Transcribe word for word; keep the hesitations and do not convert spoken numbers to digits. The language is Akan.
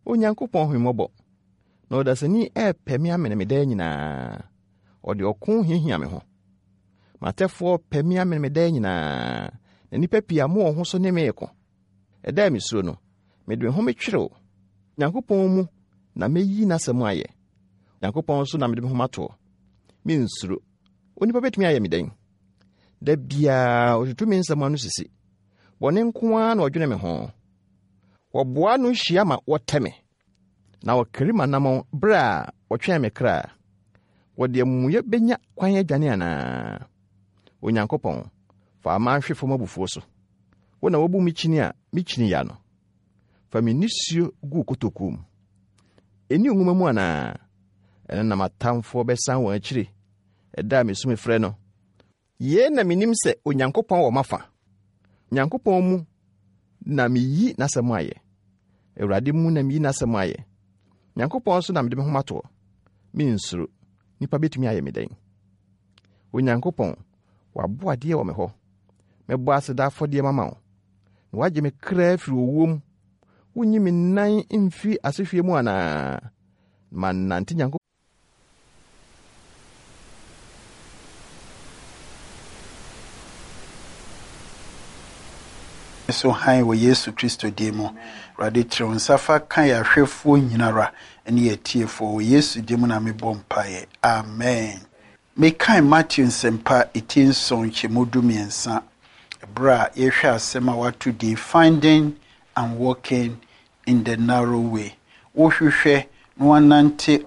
Onyankopɔn hwemɔbɔ na odasani e pemi amene me da nyina ode okun hiahia me ho matefo pemi amene me da nyina na nipa pia mo ho so ne me eko eda mi suro no me de ho me twere Nyankopɔn mu na meyi n'asɛm ayɛ Nyankopɔn so na me de ho mato me nsuro onipa betumi ayɛ me dan da bia otutu me nsɛm anu sisi bɔne nkoa na odwene me ho wɔboa no hia ma wɔteme na wɔkari manam bra wɔtwɛn me kra wɔde amuye benya kwan adwane ana Onyankopɔn fa amanhwe fo mabufuo so wona wobu mi chini a mi chini ya no fa mi nisio gu kotokum eni onwuma mu ana ene na matamfo besan won akire eda me sumi frɛ no ye na minim sɛ Onyankopɔn wɔ mafa Nyankopɔn mu na mi yi n'asɛm ayɛ Ewurade mu na mi yi n'asɛm ayɛ Nyankopɔn so na me de me ho mato mi nsuro nipa betumi ayɛ me dan Onyankopɔn waboade wɔ me hɔ mebɔ aseda afɔde mama wo na waje me kra firi owom wonyi me nan mfi asehwe mu ana man nante Nyankopɔn so hai wo Yesu Kristo demo rade tron safa kan ya hwefo nyinara ene ye tiefo wo Yesu demo na me bompae amen. Me kan Matthew sempa etin son chemodu miensa bra ye hwa asema watu di finding and walking in the narrow way wo hwehwe no anante